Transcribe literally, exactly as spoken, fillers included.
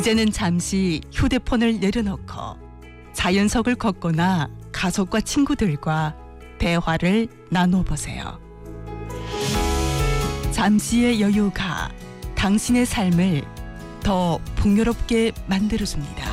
이제는 잠시 휴대폰을 내려놓고 자연석을 걷거나 가족과 친구들과 대화를 나눠보세요. 잠시의 여유가 당신의 삶을 더 풍요롭게 만들어줍니다.